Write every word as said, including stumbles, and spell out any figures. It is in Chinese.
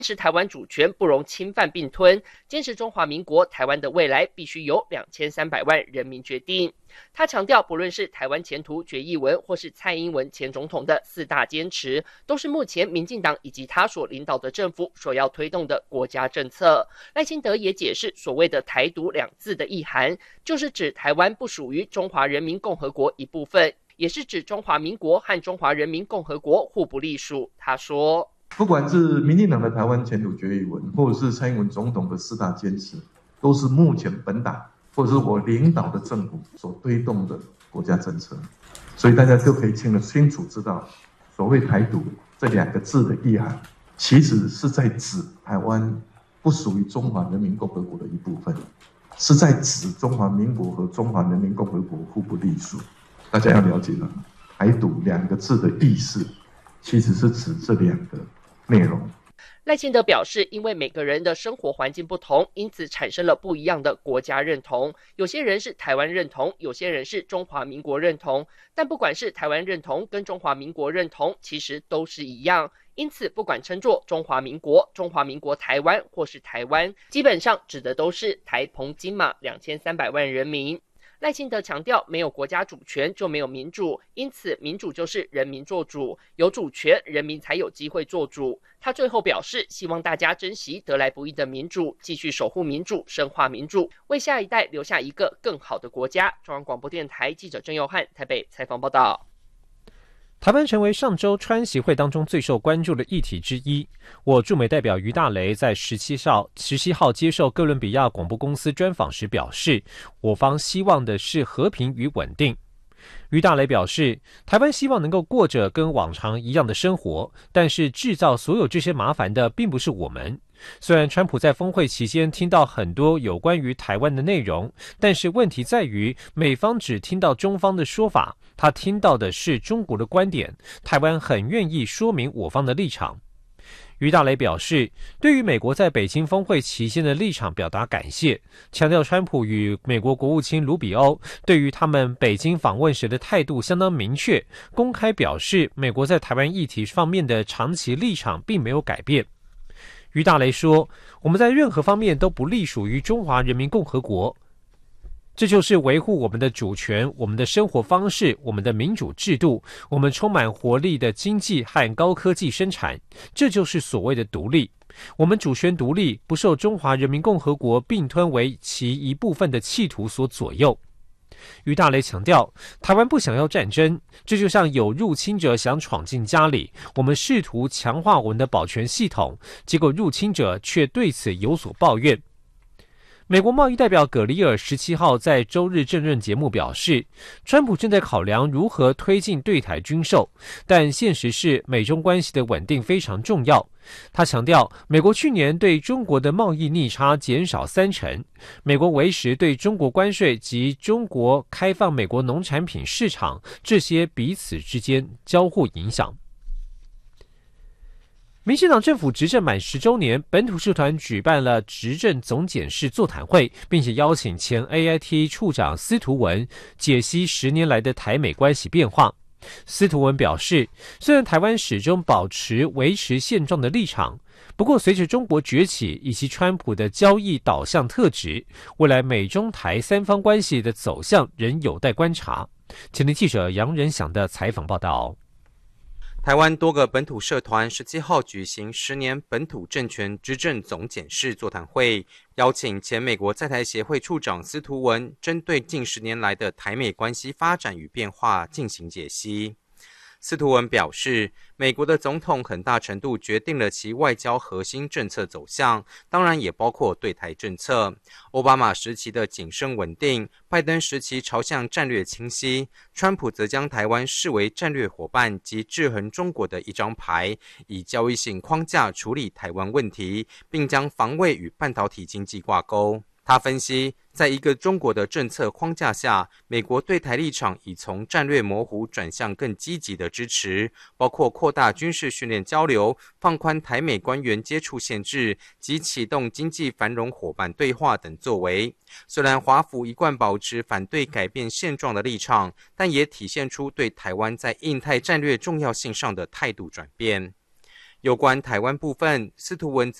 持台湾主权不容侵犯并吞，坚持中华民国台湾的未来必须由两千三百万人民决定。他强调，不论是台湾前途决议文，或是蔡英文前总统的四大坚持，都是目前民进党以及他所领导的政府所要推动的国家政策。赖清德也解释，所谓的台独两字的意涵，就是指台湾不属于中华人民共和国一部分，也是指中华民国和中华人民共和国互不隶属。他说， 不管是民进党的台湾前途决议文，或者是蔡英文总统的四大坚持，都是目前本党或者是我领导的政府所推动的国家政策。所以大家就可以清清楚知道，所谓台独这两个字的意涵，其实是在指台湾不属于中华人民共和国的一部分，是在指中华民国和中华人民共和国互不隶属。大家要了解了，台独两个字的意思，其实是指这两个内容。 赖清德表示，因为每个人的生活环境不同，因此产生了不一样的国家认同。有些人是台湾认同，有些人是中华民国认同。但不管是台湾认同跟中华民国认同，其实都是一样。因此，不管称作中华民国、中华民国台湾或是台湾，基本上指的都是台澎金马两千三百万人民。赖清德强调，没有国家主权就没有民主，因此民主就是人民做主，有主权，人民才有机会做主。他最后表示，希望大家珍惜得来不易的民主，继续守护民主，深化民主，为下一代留下一个更好的国家。中央广播电台记者郑佑汉台北采访报道。 台湾成为上周川协会当中最受关注的议题之一。我驻美代表于大雷在十七号十七号接受哥伦比亚广播公司专访时表示，我方希望的是和平与稳定。于大雷表示，台湾希望能够过着跟往常一样的生活，但是制造所有这些麻烦的并不是我们。虽然川普在峰会期间听到很多有关于台湾的内容，但是问题在于美方只听到中方的说法，他听到的是中国的观点，台湾很愿意说明我方的立场。于大雷表示，对于美国在北京峰会期间的立场表达感谢，强调川普与美国国务卿卢比欧对于他们北京访问时的态度相当明确，公开表示美国在台湾议题方面的长期立场并没有改变。于大雷说，我们在任何方面都不隶属于中华人民共和国，这就是维护我们的主权、我们的生活方式、我们的民主制度、我们充满活力的经济和高科技生产，这就是所谓的独立。我们主权独立，不受中华人民共和国并吞为其一部分的企图所左右。于大雷强调，台湾不想要战争，这就像有入侵者想闯进家里，我们试图强化我们的保全系统，结果入侵者却对此有所抱怨。美国贸易代表葛里尔十七号在周日政论节目表示，川普正在考量如何推进对台军售，但现实是美中关系的稳定非常重要。他强调，美国去年对中国的贸易逆差减少三成，美国维持对中国关税及中国开放美国农产品市场，这些彼此之间交互影响。民进党政府执政满十周年，本土社团举办了执政总检视座谈会，并且邀请前 A I T 处长司徒文解析十年来的台美关系变化。司徒文表示，虽然台湾始终保持维持现状的立场，不过随着中国崛起以及川普的交易导向特质，未来美中台三方关系的走向仍有待观察。前天记者杨仁祥的采访报道。 台湾多个本土社团十七号举行十年本土政权执政总检视座谈会，邀请前美国在台协会处长司徒文针对近十年来的台美关系发展与变化进行解析。司徒文表示，美国的总统很大程度决定了其外交核心政策走向，当然也包括对台政策。奥巴马时期的谨慎稳定，拜登时期朝向战略清晰，川普则将台湾视为战略伙伴及制衡中国的一张牌，以交易性框架处理台湾问题，并将防卫与半导体经济挂钩。他分析，在一个中国的政策框架下，美国对台立场已从战略模糊转向更积极的支持，包括扩大军事训练交流、放宽台美官员接触限制及启动经济繁荣伙伴对话等作为。虽然华府一贯保持反对改变现状的立场，但也体现出对台湾在印太战略重要性上的态度转变。 有关台湾部分，司徒文